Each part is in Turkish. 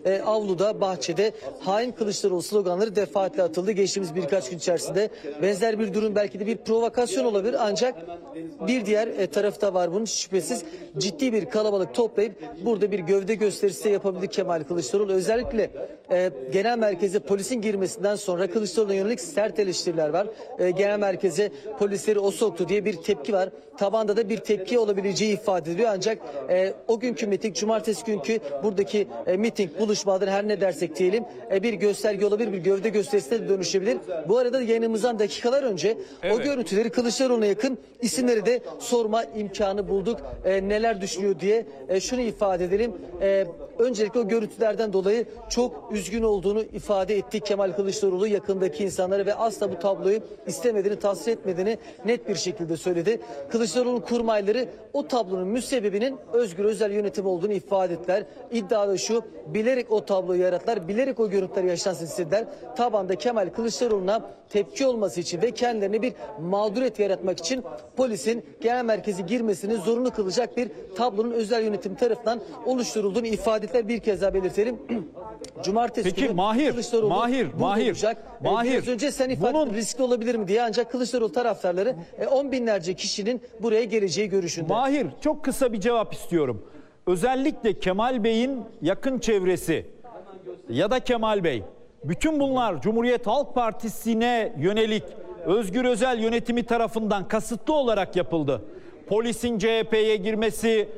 avluda, bahçede hain Kılıçdaroğlu sloganları defaatle atıldı. Geçtiğimiz birkaç gün içerisinde benzer bir durum belki de bir provokasyon olabilir. Ancak bir diğer tarafta var bunun şüphesiz. Ciddi bir kalabalık toplayıp burada bir gövde gösterisi yapabildi Kemal Kılıçdaroğlu. Özellikle genel merkeze polisin girmesinden sonra Kılıçdaroğlu'na yönelik sert eleştiriler var. Genel merkeze polisleri o soktu diye bir tepki var. Tabanda da bir tepki olabileceği ifade ediliyor. Ancak o günkü miting, cumartesi günkü buradaki miting, buluşmadır her ne dersek diyelim bir gösterge olabilir, bir gövde gösterisine de dönüşebilir. Bu arada yayınımızdan dakikalar önce o görüntüleri Kılıçdaroğlu'na yakın isimleri de sorma imkanı bulduk. Neler düşünüyor diye şunu ifade edelim. Öncelikle o görüntülerden dolayı çok üzgün olduğunu ifade etti Kemal Kılıçdaroğlu yakındaki insanlara ve asla bu tabloyu istemediğini, tasvir etmediğini net bir şekilde söyledi. Kılıçdaroğlu'nun kurmayları o tablonun müsebbibinin Özgür Özel yönetimi olduğunu ifade ettiler. İddia da şu, bilerek o tabloyu yarattılar, bilerek o görüntüleri yaşansın istediler. Tabanda Kemal Kılıçdaroğlu'na tepki olması için ve kendilerine bir mağduriyet yaratmak için polisin genel merkeze girmesini zorunlu kılacak bir tablonun özel yönetim tarafından oluşturulduğunu ifade ettiler. Bir kez daha belirtelim. Cumartesi Peki günü Mahir, Kılıçdaroğlu olacak. Biraz önce sen ifade ettin, riskli olabilir mi diye, ancak Kılıçdaroğlu taraftarları 10 binlerce kişinin buraya geleceği görüşünde. Mahir, çok kısa bir cevap istiyorum. Özellikle Kemal Bey'in yakın çevresi ya da Kemal Bey, bütün bunlar Cumhuriyet Halk Partisi'ne yönelik Özgür Özel yönetimi tarafından kasıtlı olarak yapıldı. Polisin CHP'ye girmesi,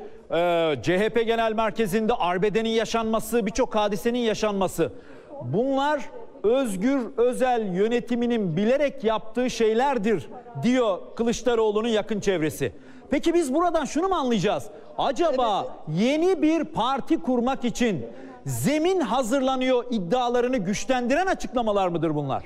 CHP Genel Merkezi'nde arbedenin yaşanması, birçok hadisenin yaşanması. Bunlar Özgür Özel yönetiminin bilerek yaptığı şeylerdir diyor Kılıçdaroğlu'nun yakın çevresi. Peki biz buradan şunu mu anlayacağız? Acaba yeni bir parti kurmak için zemin hazırlanıyor iddialarını güçlendiren açıklamalar mıdır bunlar?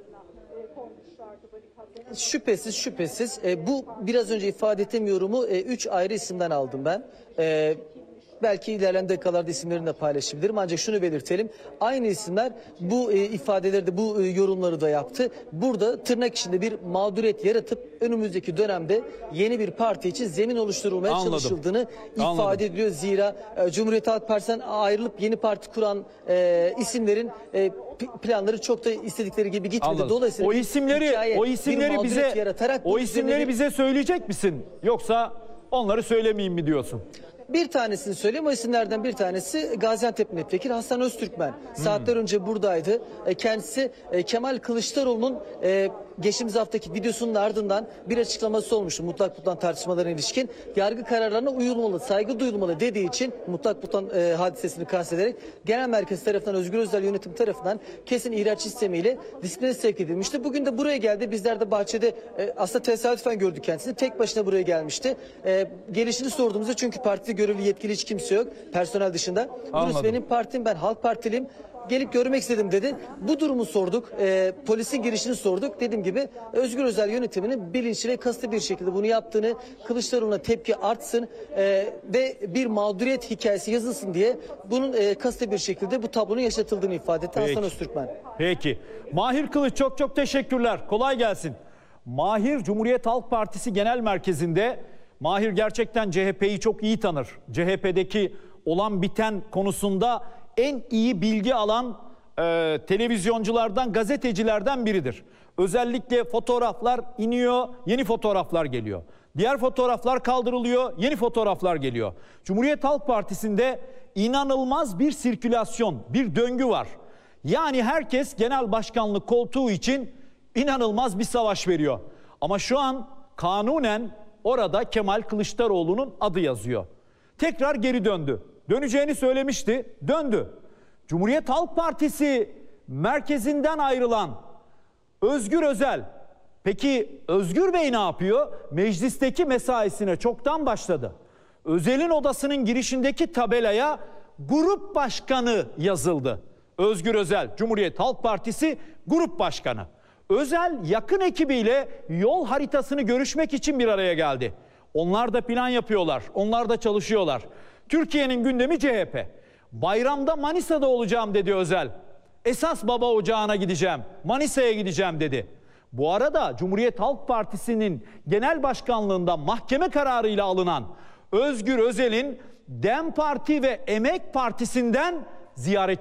Şüphesiz. Bu biraz önce ifade ettiğim yorumu 3 ayrı isimden aldım ben. Belki ilerleyen dakikalarda isimlerini de paylaşabilirim. Ancak şunu belirtelim. Aynı isimler bu ifadeleri de, bu yorumları da yaptı. Burada tırnak içinde bir mağduriyet yaratıp önümüzdeki dönemde yeni bir parti için zemin oluşturulmaya çalışıldığını ifade ediyor. Zira Cumhuriyet Halk Partisi'nden ayrılıp yeni parti kuran isimlerin planları çok da istedikleri gibi gitmedi. Anladım. Dolayısıyla o isimleri bize söyleyecek misin? Yoksa onları söylemeyeyim mi diyorsun? Bir tanesini söyleyeyim. O isimlerden bir tanesi Gaziantep Milletvekili Hasan Öztürkmen. Saatler önce buradaydı. Kendisi Kemal Kılıçdaroğlu'nun geçtiğimiz haftaki videosunun ardından bir açıklaması olmuştu. Mutlak butlan tartışmalarına ilişkin. Yargı kararlarına uyulmalı, saygı duyulmalı dediği için mutlak butlan hadisesini kastederek genel merkez tarafından, Özgür Özel yönetim tarafından kesin ihraç sistemiyle disipline sevk edilmişti. Bugün de buraya geldi. Bizler de bahçede aslında tesadüfen gördük kendisini. Tek başına buraya gelmişti. Gelişini sorduğumuzda, çünkü partide görevli yetkili hiç kimse yok personel dışında. Burası benim partim, ben Halk Partiliyim. Gelip görmek istedim dedi. Bu durumu sorduk. Polisin girişini sorduk. Dediğim gibi Özgür Özel yönetiminin bilinçli ve kasıtlı bir şekilde bunu yaptığını, Kılıçdaroğlu'na tepki artsın ve bir mağduriyet hikayesi yazılsın diye bunun kasıtlı bir şekilde bu tablonun yaşatıldığını ifade etti Hasan Öztürkmen. Peki. Mahir Kılıç, çok teşekkürler. Kolay gelsin. Mahir Cumhuriyet Halk Partisi Genel Merkezi'nde. Mahir gerçekten CHP'yi çok iyi tanır. CHP'deki olan biten konusunda en iyi bilgi alan televizyonculardan, gazetecilerden biridir. Özellikle fotoğraflar iniyor, yeni fotoğraflar geliyor. Diğer fotoğraflar kaldırılıyor, yeni fotoğraflar geliyor. Cumhuriyet Halk Partisi'nde inanılmaz bir sirkülasyon, bir döngü var. Yani herkes genel başkanlık koltuğu için inanılmaz bir savaş veriyor. Ama şu an kanunen orada Kemal Kılıçdaroğlu'nun adı yazıyor. Tekrar geri döndü. Döneceğini söylemişti, döndü. Cumhuriyet Halk Partisi merkezinden ayrılan Özgür Özel. Peki Özgür Bey ne yapıyor? Meclisteki mesaisine çoktan başladı. Özel'in odasının girişindeki tabelaya grup başkanı yazıldı. Özgür Özel, Cumhuriyet Halk Partisi grup başkanı. Özel yakın ekibiyle yol haritasını görüşmek için bir araya geldi. Onlar da plan yapıyorlar, onlar da çalışıyorlar. Türkiye'nin gündemi CHP. Bayramda Manisa'da olacağım dedi Özel. Esas baba ocağına gideceğim, Manisa'ya gideceğim dedi. Bu arada Cumhuriyet Halk Partisi'nin genel başkanlığında mahkeme kararıyla alınan Özgür Özel'in DEM Parti ve Emek Partisi'nden ziyaret